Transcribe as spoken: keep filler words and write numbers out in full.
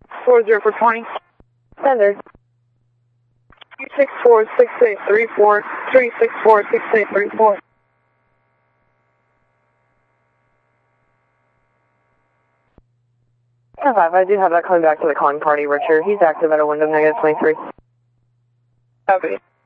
four zero for twenty. Standard. three six four six eight three four, three six four six eight three four. ten five, I do have that coming back to the con party, Richard. He's active at a window negative twenty-three. Copy.